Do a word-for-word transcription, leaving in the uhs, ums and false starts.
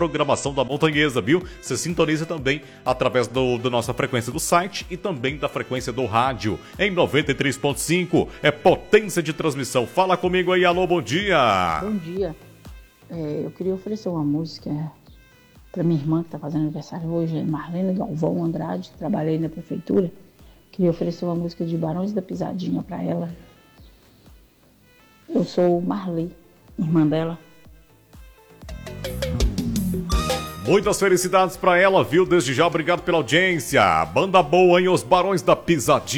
programação da Montanhesa, viu? Você sintoniza também através do, da nossa frequência do site e também da frequência do rádio em noventa e três ponto cinco. É potência de transmissão. Fala comigo aí, alô, bom dia. Bom dia. É, eu queria oferecer uma música para minha irmã que está fazendo aniversário hoje, Marlene Galvão Andrade. Trabalhei na prefeitura. Queria oferecer uma música de Barões da Pisadinha para ela. Eu sou Marli, irmã dela. Muitas felicidades para ela, viu? Desde já, obrigado pela audiência. Banda boa, hein? Os Barões da Pisadinha.